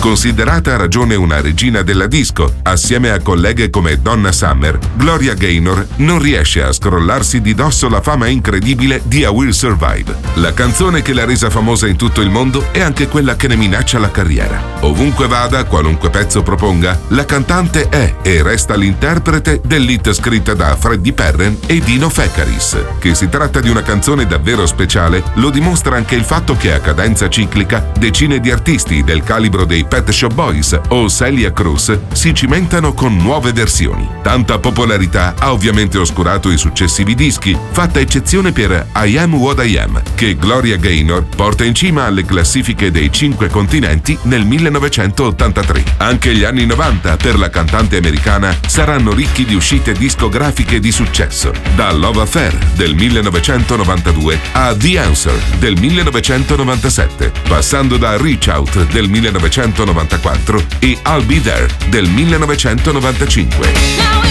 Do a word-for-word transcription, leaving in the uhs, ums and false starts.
Considerata a ragione una regina della disco, assieme a colleghe come Donna Summer, Gloria Gaynor non riesce a scrollarsi di dosso la fama incredibile di I Will Survive. La canzone che l'ha resa famosa in tutto il mondo è anche quella che ne minaccia la carriera. Ovunque vada, qualunque pezzo proponga, la cantante è e resta l'interprete dell'hit scritta da Freddie Perren e Dino Fekaris. Che si tratta di una canzone davvero speciale lo dimostra anche il fatto che a cadenza ciclica decine di artisti del calibro dei Pet Shop Boys o Celia Cruz si cimentano con nuove versioni. Tanta popolarità ha ovviamente oscurato i successivi dischi, fatta eccezione per I Am What I Am, che Gloria Gaynor porta in cima alle classifiche dei cinque continenti nel millenovecentottantatré. Anche gli anni novanta per la cantante americana saranno ricchi di uscite discografiche di successo, da Love Affair del millenovecentonovantadue a The Answer del millenovecentonovantasette, passando da Reach Out del millenovecentonovantaquattro e I'll Be There del millenovecentonovantacinque.